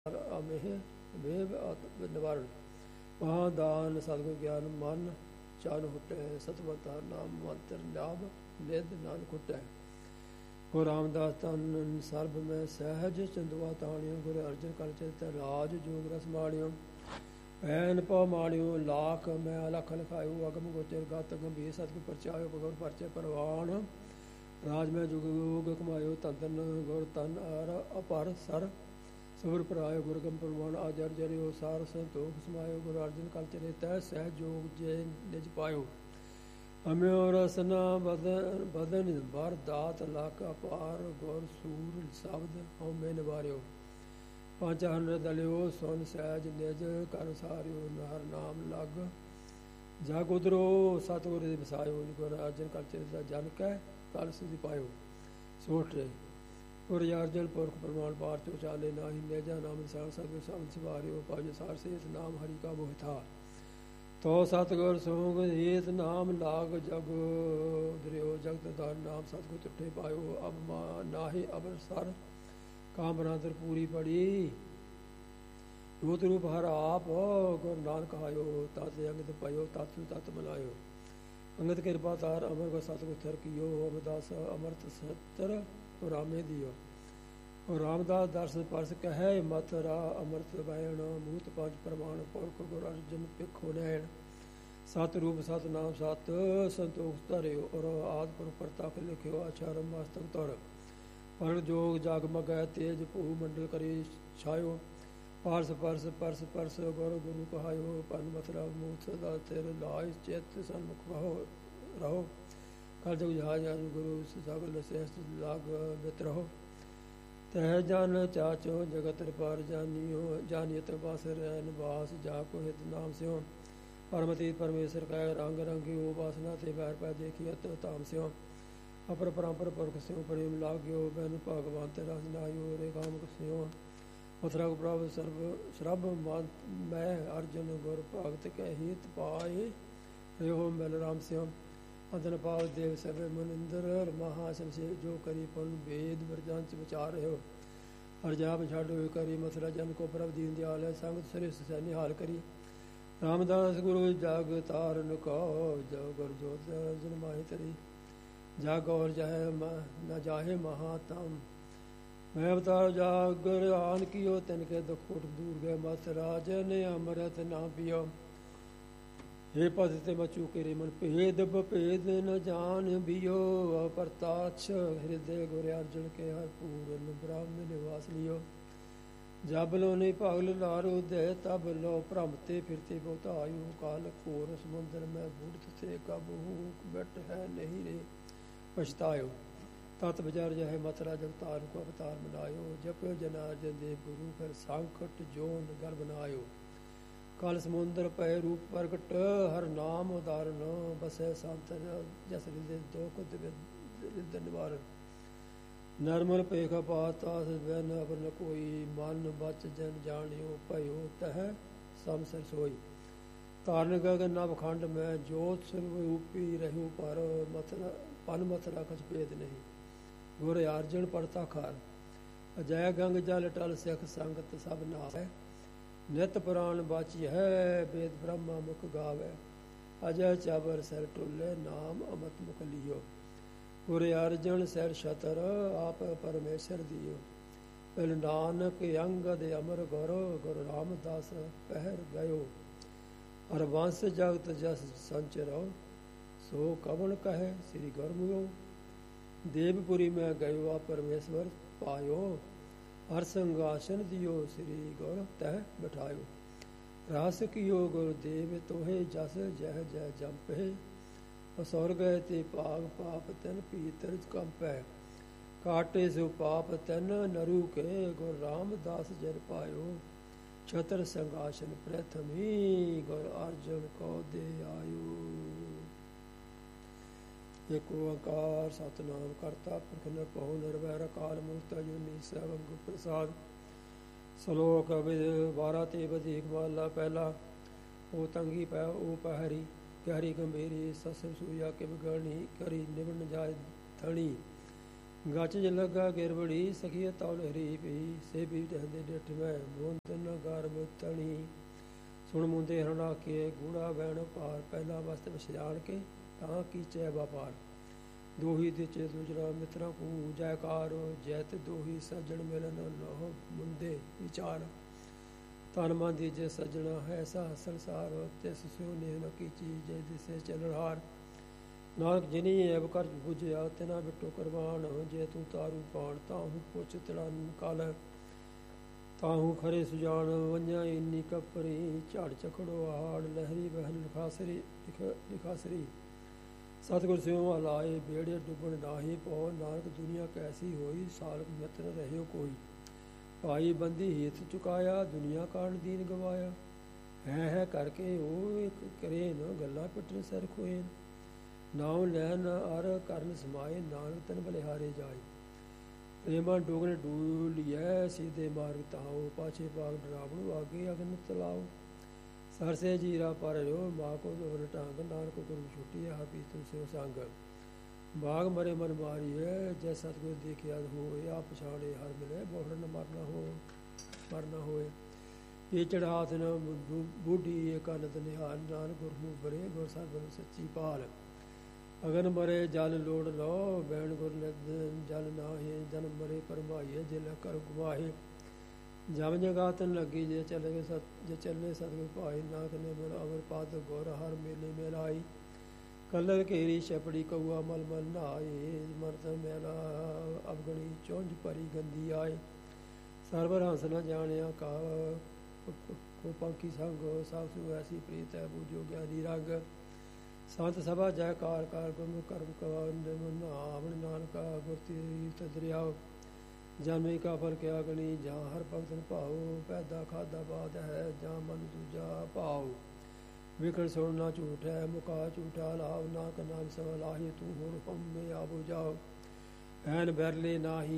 ਅਮੇਹ ਮੇਵ ਆਤਮ ਨਿਵਾਰਨ ਮਹਾਦਾਨ ਸਤਿਗੁਰ ਗਿਆਨ ਮਨ ਚਾਨ ਹੁਟੈ ਸਤਵਤਾ ਨਾਮ ਮੰਤਰ ਲਾਭ ਨਿਧ ਨਾਨਕ ਹੁਟੈ। ਗੁਰੂ ਰਾਮਦਾਸ ਤਨ ਸਰਬ ਮੈਂ ਸਹਿਜ ਚੰਦਵਾ ਤਾਣਿਓ ਗੁਰੂ ਅਰਜਨ ਕਲ ਚਿਤ ਰਾਜ ਜੋਗ ਰਸ ਮਾਣਿਓ ਐਨ ਪਉ ਮਾਣਿਓ ਲਾਖ ਮੈਂ ਲਖ ਲਖਾਇਓ ਅਗਮ ਗੋਚਰ ਗਤ ਗੰਭੀਰ ਸਤਿਗੁਰ ਪਰਚਾਇਓ ਗੁਰ ਪਰਚੇ ਪਰਵਾਨ ਰਾਜ ਮੈਂ ਜੁਗ ਯੋਗ ਕਮਾਇਓ ਤਨ ਗੁਰ ਤਨ ਅਰ ਅਪਰ ਸਰ ਸਬਰ ਪਰਾਇਓ ਗੁਰਗਮ ਪ੍ਰਮਾਣ ਆਜਰ ਜਰਿਓ ਸਾਰ ਸੰਤੋਖ ਸਮਾਇਓ ਗੁਰੂ ਅਰਜਨ ਕਲ ਚਰੇ ਤੈ ਸਹਿ ਜੋਗ ਜੇ ਨਿਜ ਪਾਇਓ ਅਮਿਓ ਰਸਨਾ ਬਦਨ ਬਰ ਦਾਤ ਲਖ ਅਪਾਰ ਗੁਰ ਸੂਰ ਸ਼ਬਦ ਹਉਮੈ ਨਿਵਾਰਿਓ ਪੰਜ ਹਨਰ ਦਲਿਓ ਸੁਨ ਸਹਿਜ ਨਿਜ ਕਰ ਸਾਰਿਓ ਨਾਰ ਨਾਮ ਲਗ ਜਗ ਉਦਰੋ ਸਤਿਗੁਰ ਦੇ ਵਸਾਇਓ ਗੁਰੂ ਅਰਜਨ ਕਲ ਚਰੇ ਦਾ ਜਨ ਕੈ ਕਲ ਸਿਧਿ ਪਾਇਓ ਸੋਠ ਰੇ ਗੁਰ ਅਰਜਨ ਪੁਰਖ ਪ੍ਰਮਾਣ ਪਾਰ ਚੋ ਚਾਲੇ ਨਾਹੀ ਨੇਜਾ ਨਾਮ ਨਿਸ਼ਾਨ ਸਤਿਗੁਰ ਸ਼ਬਦ ਸਿਵਾਰਿਓ ਪਾਜ ਸਾਰ ਸੇਤ ਨਾਮ ਹਰੀ ਕਾ ਮੋਹਿ ਥਾ ਤੋ ਸਤਿਗੁਰ ਸੋਗ ਏਤ ਨਾਮ ਲਾਗ ਜਗ ਦਰਿਓ ਜਗਤ ਦਾਰ ਨਾਮ ਸਤਿਗੁਰ ਤੁਠੇ ਪਾਇਓ ਅਬ ਮਾ ਨਾਹੀ ਅਬਰ ਸਰ ਕਾਮ ਰਾਦਰ ਪੂਰੀ ਪੜੀ ਰੂਤ ਰੂਪ ਹਰ ਆਪ ਗੁਰ ਨਾਨਕ ਆਇਓ ਤਤ ਅੰਗਦ ਪਾਇਓ ਤਤ ਤਤ ਮਨਾਇਓ ਅੰਗਦ ਕਿਰਪਾ ਤਾਰ ਅਮਰ ਗੁਰ ਸਤਿਗੁਰ ਥਰ ਕੀਓ ਅਮਰਦਾਸ ਅਮਰਤ ਸਤਰ ਰਾਮੇ ਦਿਓ ਰਾਮਦਾਸ ਦਰਸ ਪਰਸ ਕਹੈ ਮਥੁਰਾ ਅੰਮ੍ਰਿਤ ਵੈਣ ਮੂਤ ਪੰਜ ਪ੍ਰਮਾਣ ਪੁਰਖ ਗੁਰ ਅਰਜਨ ਪਿਖੋ ਨੈਣ ਸਤ ਰੂਪ ਸਤ ਨਾਮ ਸਤ ਸੰਤੋਖ ਧਰਿਓ ਔਰ ਆਦ ਪੁਰਖ ਪ੍ਰਤਾਪ ਲਿਖਿਓ ਆਚਾਰ ਮਸਤਕ ਧਰ ਪਰ ਜੋਗ ਜਗ ਮਗੈ ਤੇਜ ਭੂ ਮੰਡਲ ਕਰੀ ਛਾਇਓ ਪਾਰਸ ਪਰਸ ਪਰਸ ਪਰਸ ਗੁਰ ਗੁਰੂ ਕਹਾਇਓ ਪਨ ਮਥੁਰਾ ਮੂਤ ਸਦਾ ਤੇਰੇ ਲਾਇ ਚਿਤ ਸਨਮੁਖ ਰਹੋ ਕਲ ਜੁਗ ਜਹਾਜ ਗੁਰੂ ਸਗਲ ਸਹਿਸ ਲਾਗ ਬਿਤ ਰਹੋ ਤਹਿ ਜਨ ਚਾਚੋ ਜਗਤ ਪਰ ਜਾਨੀਓ ਜਾਨੀਤ ਬਾਸ ਰੈਨ ਬਾਸ ਜਾ ਕੋ ਹਿਤ ਨਾਮ ਸਿਓ ਪਰਮਤੀ ਪਰਮੇਸ਼ਰ ਕੈ ਰੰਗ ਰੰਗਿਓ ਵਾਸਨਾ ਤੇ ਵੈਰ ਪੈ ਦੇਖੀਅਤ ਤਾਮ ਸਿਓ ਅਪਰ ਪਰੰਪਰ ਪੁਰਖ ਸਿਓ ਪ੍ਰੇਮ ਲਾਗਿਓ ਬੈਨ ਭਗਵਾਨ ਤੇ ਰਸ ਨਾਇਓ ਰੇ ਕਾਮ ਸਿਓ ਮਥੁਰਾ ਪ੍ਰਭ ਸਰਬ ਮੈਂ ਅਰਜਨ ਗੁਰ ਭਗਤ ਕੈ ਹਿਤ ਪਾਏ ਰਿਓ ਮਿਲ ਰਾਮ ਸਿਓ ਅਦਨ ਪਾਲ ਦੇਵ ਸਭੇ ਮਨਿੰਦਰ ਮਹਾ ਸੰਸੇ ਜੋ ਕਰੀ ਪੁਨ ਵੇਦ ਵਰਜਾਂ ਚ ਵਿਚਾਰ ਰਹਿਓ ਅਰਜਾਬ ਛਾਡੋ ਕਰੀ ਮਥੁਰਾ ਜਨ ਕੋ ਪ੍ਰਭ ਦੀਨ ਦਿਆਲ ਹੈ ਸੰਗਤ ਸ੍ਰਿਸ਼ਟ ਸੈ ਨਿਹਾਲ ਕਰੀ ਰਾਮਦਾਸ ਗੁਰੂ ਜਗ ਤਾਰਨ ਕੋ ਜੋ ਗੁਰ ਜੋਤ ਜਨ ਮਾਹਿ ਤਰੀ ਜਗ ਔਰ ਜਹ ਨ ਜਾਹੇ ਮਹਾਤਮ ਮੈਂ ਅਵਤਾਰ ਜਾਗਰ ਆਨ ਕੀਓ ਤਿਨ ਕੇ ਦੁਖ ਉਠ ਦੂਰ ਗਏ ਮਥੁਰਾ ਜਨ ਅੰਮ੍ਰਿਤ ਨਾ ਪੀਓ हे पद ते मचू केरे मन भेद बभेद न जान बियो अप्रताक्ष हृदय गुर अर्जन के हर पूरन ब्रह्म निवास लियो जब लो नहीं पागल लारो दे तब लो भ्रमते फिरते बहुत आयु काल घोर समुद्र में बूढ़ थे कब हूक बैठ है नहीं रे पछतायो तत विचार जह मथुरा जगतार को अवतार बनायो जपयो जनार्दन देव गुरु कर संकट जोन गर्भ बनायो कल समुद्र पै रूप प्रगट हर नाम उदाहरण बसै संतर जस हृदय दुख हृदय निवारण नरमल पेख पातास बैन अबर न कोई मन बच जन जानियो भयो तह समसर सोई तारण गगन नभ खंड में जोत स्वरूपी रहु पर मथुरा पन मथुरा कछ भेद नहीं गुर अर्जन परता खार अजय गंग जल टल सिख संगत सब नास है ਨਿਤ ਪੁਰਾਣ ਬਾਚੀ ਹੈ ਵੇਦ ਬ੍ਰਹਮਾ ਮੁਖ ਗਾਵੇ ਅਜੈ ਚਾਬਰ ਸਿਰ ਟੁੱਲੇ ਨਾਮ ਅਮਤ ਮੁਖ ਲਿਓ ਗੁਰ ਅਰਜਨ ਸਿਰ ਛਤਰ ਆਪ ਪਰਮੇਸ਼ਰ ਦਿਓ ਪਿਲ ਨਾਨਕ ਅੰਗਦ ਅਮਰ ਗੁਰ ਰਾਮਦਾਸ ਪਹਿਰ ਗਇਓ ਹਰ ਵੰਸ ਜਗਤ ਜਸ ਸੰਚਰੋ ਸੋ ਕਵਣ ਕਹੈ ਸ੍ਰੀ ਗੁਰਮੁਖੋ ਦੇਵਪੁਰੀ ਮੈਂ ਗਇਓ ਆ ਪਰਮੇਸ਼ਵਰ ਪਾਇਓ हर संगासन दियो श्री गुर तह बिठायो रास कियो गुरुदेव तोहे जस जह जय जंपे असुर गए ते पाग पाप तन पीतर कंपै काटे सो पाप तन नरु के गुर रामदास जन पायो छतर संगासन प्रथमी गुर अर्जन को दे आयो। एक ओंकार सतनाम करता पुरख निरभउ निर्वैर अकाल मूर्त अजूनी सैभं गुर प्रसाद सलोक 12 ते वधिक महला पहला ओ तंगी पै ओ पहरी गहरी गंभीरी ससम सूया के बिगड़नी करी निवण जाय धनी ਗੱਚ ਜ ਲੱਗਾ ਗਿਰਬੜੀ ਸਖੀਏ ਤੌਲ ਹਰੀ ਪਈ ਸੇ ਵੀ ਟਹਿੰਦੇ ਡਿੱਠ ਮੈਂ ਮੋਹਨ ਨ ਗਰਬ ਤਣੀ ਸੁਣ ਮੁੰਦੇ ਹਰਣਾ ਕੇ ਗੂੜਾ ਬੈਣ ਪਾਰ ਪਹਿਲਾ ਵਸਤ ਵਿਛਾਣ ਕੇ ਤਾਂ ਕੀਚੈ ਵਪਾਰ ਦੋਹੀ ਦਿਚੇ ਦੂਜਰਾ ਮਿੱਤਰਾਂ ਕੂ ਜੈਕਾਰ ਜੈਤ ਦੋਹੀ ਸੱਜਣ ਮਿਲਨ ਲੋ ਮੁੰਦੇ ਵਿਚਾਰ ਤਨ ਮਨ ਦੀਜੇ ਸੱਜਣਾ ਹੈ ਸਾ ਸੰਸਾਰ ਤਿਸ ਸਿਉ ਨੇ ਨ ਕੀਚੀ ਜੈ ਦਿਸੇ ਚਲਹਾਰ ਨਾਨਕ ਜਿਨੀ ਐਬ ਕਰ ਬੁਝਿਆ ਤਿਨਾ ਬਿਟੋ ਕਰਵਾਣ ਜੇ ਤੂੰ ਤਾਰੂ ਪਾਣ ਤਾਹੂ ਪੁੱਛ ਤੜਾ ਕਾਲ ਤਾਹੂ ਖਰੇ ਸੁਜਾਨ ਵੰਜਾ ਇੰਨੀ ਕਪਰੀ ਝਾੜ ਚਖੜੋ ਆੜ ਲਹਿਰੀ ਬਹਿਨ ਲਿਖਾਸਰੀ ਸਤਿਗੁਰ ਸਿਉ ਲਾਏ ਬੇੜੇ ਡੁੱਬਣ ਨਾਹੀ ਪਉ ਨਾਨਕ ਦੁਨੀਆ ਕੈਸੀ ਹੋਈ ਸਾਲਕ ਮਿੱਤਰ ਰਹਿਓ ਕੋਈ ਭਾਈ ਬੰਦੀ ਹਿੱਤ ਚੁਕਾਇਆ ਦੁਨੀਆ ਕਾਰਨ ਦੀਨ ਗਵਾਇਆ ਹੈ ਕਰਕੇ ਉਹ ਇੱਕ ਕਰੇ ਨ ਗੱਲਾਂ ਪਿੱਟਣ ਸਿਰ ਖੋਏ ਨਾਉ ਲੈਨ ਅਰ ਕਰਨ ਸਮਾਏ ਨਾਨਕ ਤਨ ਬਲਿਹਾਰੇ ਜਾਏ ਪ੍ਰੇਮਾ ਡੋਗਰੇ ਡੂਲੀਐ ਸਿੱਧੇ ਮਾਰਗ ਤਾਓ ਪਾਛੇ ਬਾਗ ਡਰਾਵਣੂ ਆਗੇ ਅਗਨ ਤਲਾਓ ਸਰਸੇ ਜੀਰਾ ਪਰ ਰਿਓ ਮਾ ਕੋ ਦੋਰ ਢੰਗ ਨਾਨਕ ਗੁਰੂ ਛੁੱਟੀ ਹੈ ਹਪੀ ਤੁਮ ਸਿਓ ਸੰਗ ਬਾਗ ਮਰੇ ਮਨ ਮਾਰੀਏ ਜੈ ਸਤਿਗੁਰ ਦੇਖਿਆ ਹੋਏ ਆ ਪਛਾੜੇ ਹਰ ਮਿਲੇ ਬੋਹੜ ਨ ਮਰਨਾ ਹੋਏ ਇਹ ਚੜਾਤ ਨ ਬੂਢੀ ਇਹ ਕੰਨਤ ਨਿਹਾਲ ਨਾਨਕ ਗੁਰਮੁਖ ਬਰੇ ਗੁਰ ਸਾਹਿਬ ਸੱਚੀ ਪਾਲ ਅਗਨ ਮਰੇ ਜਲ ਲੋੜ ਲੋ ਬੈਣ ਗੁਰ ਜਲ ਨਾਹੀ ਜਨ ਮਰੇ ਪਰਮਾਈਏ ਜਿਲ ਕਰ ਗੁਮਾਹੇ ਜਮ ਜਗਾ ਤਨ ਲੱਗੀ ਜੇ ਚੱਲੇ ਸਤਿਗੁਰ ਭਾਈ ਨਾਨਕ ਨੇ ਮਨ ਅਮਰ ਪਾਦ ਗੌਰ ਹਰ ਮੇਲੇ ਮੇਲਾਈ ਕਲਰ ਘੇਰੀ ਛਪੜੀ ਕਊਆ ਮਲ ਮਲ ਨਹਾਏ ਮਰਦ ਮੈਲਾ ਅਵਗਣੀ ਚੁੰਝ ਭਰੀ ਗੰਦੀ ਆਏ ਸਰਵਰ ਹੰਸ ਨ ਜਾਣਿਆ ਕਾ ਕੋ ਪੰਖੀ ਸੰਗ ਸਾਸੂ ਐਸੀ ਪ੍ਰੀਤ ਹੈ ਬੂਝੋ ਗਿਆਨੀ ਰੰਗ ਸੰਤ ਸਭਾ ਜੈਕਾਰ ਕਾਰ ਗੁਰਮੁਖ ਕਰਮ ਕਵੰਦ ਨਾਮ ਨਾਨਕਾ ਗੁਰਤੀ ਦਰਿਆਵ ਜਨਮੇ ਕਾ ਫਲ ਕਿਆ ਗਣੀ ਜਾਂ ਹਰ ਭਗਤਨ ਭਾਉ ਪੈਦਾ ਖਾਦਾ ਬਾਦ ਹੈ ਜਾਂ ਮਨ ਦੂਜਾ ਭਾਉ ਵਿਕਲ ਸੁਣਨਾ ਝੂਠ ਹੈ ਮੁਕਾ ਝੂਠਾ ਲਾਭ ਨਾ ਕਰਨਾ ਸਭ ਲਾਹੀ ਤੂੰ ਹੋਰ ਹਮੇ ਆਬੋ ਜਾਓ ਐਨ ਬਰਲੇ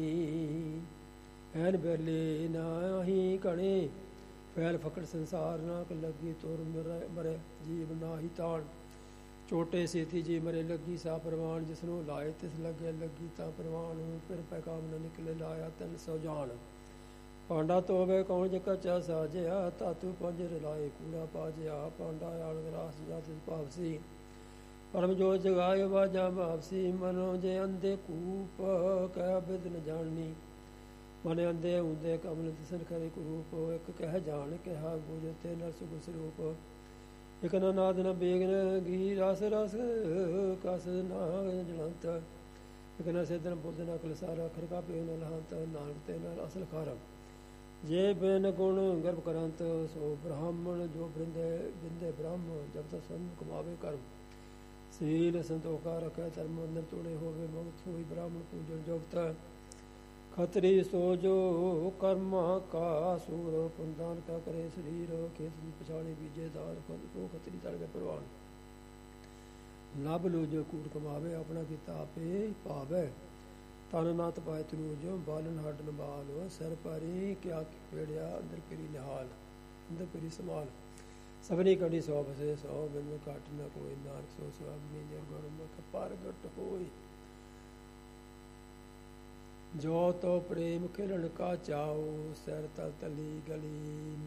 ਨਾਹੀ ਕਣੇ ਫੈਲ ਫਕੜ ਸੰਸਾਰ ਨਾ ਕ ਲੱਗੀ ਤੁਰ ਮਰੇ ਜੀਵ ਨਾਹੀ ਤਾਣ ਚੋਟੇ ਸੇਤੀ ਜੀ ਮਰੇ ਲੱਗੀ ਸਾ ਪ੍ਰਵਾਨ ਜਿਸਨੂੰ ਲਾਏ ਤਿਸ ਲੱਗੇ ਲੱਗੀ ਤਾਂ ਪ੍ਰਵਾਨ ਫਿਰ ਪੈਕਾਮ ਨ ਨਿਕਲੇ ਲਾਇਆ ਤਨ ਸੋ ਜਾਣ ਪਾਂਡਾ ਤੋਵੇ ਕੌਣ ਜ ਕੱਚਾ ਸਾਜਿਆ ਤਾਤੂ ਪੰਜਰ ਲਾਏ ਕੂੜਾ ਪਾਜਿਆ ਪਾਂਡਾ ਆਲ ਗਰਾਸ ਜਤ ਭਾਵਸੀ ਪਰਮ ਜੋ ਜਗਾਇ ਵਾਜਾ ਭਾਵਸੀ ਮਨੋ ਜੇ ਅੰਦੇ ਕੂਪ ਕਹਿ ਬਿਦ ਨ ਜਾਣਨੀ ਮਨ ਅੰਦੇ ਹੁੰਦੇ ਕਮਲ ਦਿਸਨ ਕਰੇ ਕਰੂਪ ਇੱਕ ਕਹਿ ਜਾਣ ਕਿਹਾ ਬੁਝ ਤੇ ਨਰਸ ਗੁਰ ਸਰੂਪ ਇਕ ਨ ਨਾਦ ਨ ਬੇਗਨ ਗੀ ਰਸ ਕਸ ਨਾ ਜਲੰਤ ਇਕ ਨ ਸਿਦਨ ਬੁੱਧ ਨ ਕਲਸਾਰਾ ਖਰਕਾ ਪੇ ਨ ਲਹੰਤ ਨਾਨਕ ਤੇ ਨਾਲ ਅਸਲ ਖਾਰਮ ਜੇ ਬਿਨ ਗੁਣ ਗਰਭ ਕਰੰਤ ਸੋ ਬ੍ਰਾਹਮਣ ਜੋ ਬਿੰਦੇ ਬ੍ਰਹਮ ਜਬ ਤਕ ਸੰਨ ਕਮਾਵੇ ਕਰਮ ਸੀਲ ਸੰਤੋਖਾ ਰਖੈ ਧਰਮ ਅੰਦਰ ਤੋੜੇ ਹੋਵੇ ਮੁਕਤ ਹੋਈ ਬ੍ਰਾਹਮਣ ਪੂਜਨ ਜੋਗਤ ਖਤਰੀ ਸੋ ਜੋ ਕਰਮਾ ਕਾ ਸੂਰ ਪੁੰਦਾਨ ਕਾ ਕਰੇ ਸਰੀਰ ਖੇਤ ਪਛਾੜੇ ਬੀਜੇ ਦਾਰ ਸੋ ਖਤਰੀ ਤੜਕੇ ਪ੍ਰਵਾਨ ਲੱਭ ਲੋ ਜੋ ਕੂੜ ਕਮਾਵੇ ਆਪਣਾ ਕੀਤਾ ਆਪੇ ਪਾਵੇ ਤਨ ਨਾਤ ਪਾਇ ਤਰੂ ਜੋ ਬਾਲਨ ਹੱਡ ਨਬਾਲ ਸਿਰ ਪਰੀ ਕਿਆ ਪੇੜਿਆ ਅੰਦਰ ਪਰੀ ਨਿਹਾਲ ਅੰਦਰ ਪਰੀ ਸਮਾਲ ਸਭਨੀ ਕੜੀ ਸੋ ਬਸੇ ਸੋ ਬਿਨ ਘਟ ਨ ਕੋਈ ਨਾਨਕ ਸੋ ਸੁਆਗਨੀ ਜੇ ਗੁਰਮੁਖ ਪ੍ਰਗਟ ਹੋਈ ਜੋ ਤੋ ਪ੍ਰੇਮ ਖਿਲਣ ਕਾ ਚਾਓ ਸਿਰ ਤਲ ਤਲੀ ਗਲੀ